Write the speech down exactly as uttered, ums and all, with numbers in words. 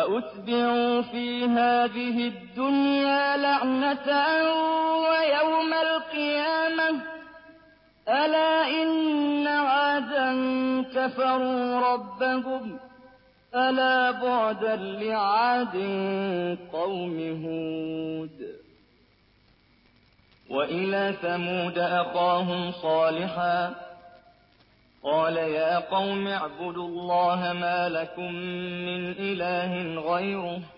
وَأُتْبِعُوا فِي هَٰذِهِ الدُّنْيَا لَعْنَةً وَيَوْمَ الْقِيَامَةِ ۗ أَلَا إِنَّ عَادًا كَفَرُوا رَبَّهُمْ، أَلَا بُعْدًا لِّعَادٍ قَوْمِ هُودٍ. وَإِلَىٰ ثَمُودَ أَخَاهُمْ صَالِحًا ۗ قَالَ يَا قَوْمِ اعْبُدُوا اللَّهَ مَا لَكُم مِّنْ إِلَٰهٍ غَيْرُهُ